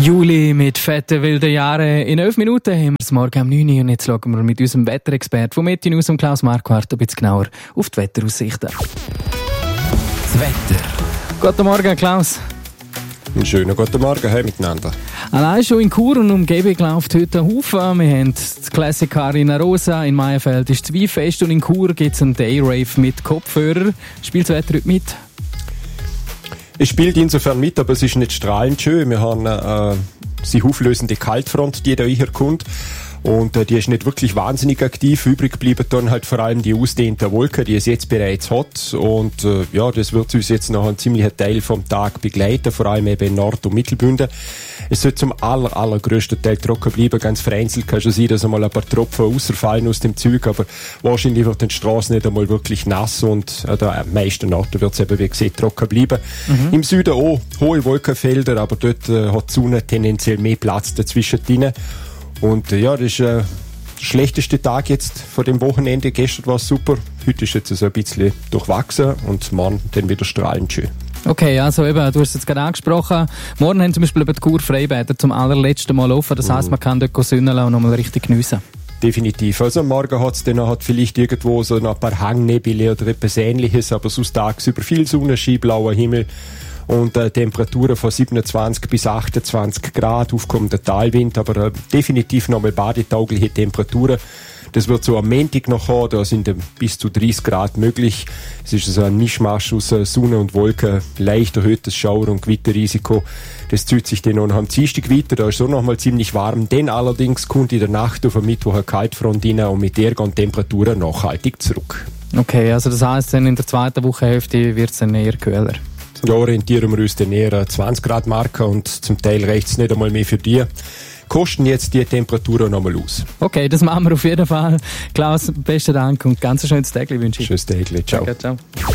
Juli mit fetten wilden Jahren. In 11 Minuten haben wir es morgen um 9 Uhr und jetzt schauen wir mit unserem Wetterexperten von Metenews und Klaus Marquardt ein bisschen genauer auf die Wetteraussichten. Das Wetter. Guten Morgen, Klaus. Einen schönen guten Morgen miteinander. Allein schon in Chur und Umgebung läuft heute ein Haufen. Wir haben das Classic Arena Rosa, in Maienfeld ist das Weinfest und in Chur gibt es einen Dayrave mit Kopfhörer. Spielt das Wetter heute mit? Es spielt insofern mit, aber es ist nicht strahlend schön. Wir haben die auflösende Kaltfront, die da kommt. Und die ist nicht wirklich wahnsinnig aktiv. Übrig bleiben dann halt vor allem die ausdehnten Wolken, die es jetzt bereits hat. Und das wird uns jetzt noch einen ziemlichen Teil vom Tag begleiten, vor allem eben in Nord- und Mittelbünden. Es soll zum allergrößten Teil trocken bleiben. Ganz vereinzelt kann schon sein, dass einmal ein paar Tropfen rausfallen aus dem Zeug, aber wahrscheinlich wird die Straße nicht einmal wirklich nass und an den meisten Orten wird es eben, wie gesagt, trocken bleiben. Im Süden auch hohe Wolkenfelder, aber dort hat die Sonne tendenziell mehr Platz dazwischen drin. Und das ist der schlechteste Tag jetzt vor dem Wochenende. Gestern war es super, heute ist jetzt so ein bisschen durchwachsen und morgen dann wieder strahlend schön. Okay, also eben, du hast es jetzt gerade angesprochen. Morgen haben zum Beispiel die Chur Freibäder zum allerletzten Mal offen. Das heisst, man kann dort sünneln und nochmal richtig geniessen. Definitiv. Also am Morgen hat es dann vielleicht irgendwo so noch ein paar Hangnebel oder etwas Ähnliches, aber sonst tagsüber viel Sonnenschein, blauer Himmel. Und Temperaturen von 27 bis 28 Grad, aufkommender Talwind, aber definitiv nochmal badetaugliche Temperaturen. Das wird so am Montag noch haben, da sind bis zu 30 Grad möglich. Es ist so ein Mischmasch aus Sonne und Wolken, leicht erhöhtes Schauer- und Gewitterrisiko. Das zieht sich dann noch am Dienstag weiter, da ist es auch noch mal ziemlich warm. Dann allerdings kommt in der Nacht auf den Mittwoch eine Kaltfront rein und mit der gehen Temperaturen nachhaltig zurück. Okay, also das heisst, dann in der zweiten Wochenhälfte wird es dann eher kühler. Da orientieren wir uns dann eher 20 Grad Marke und zum Teil reicht es nicht einmal mehr für die. Kosten jetzt die Temperaturen noch mal aus. Okay, das machen wir auf jeden Fall. Klaus, besten Dank und ganz schönes Tag wünsche ich. Schönes Tag, ciao. Danke, ciao.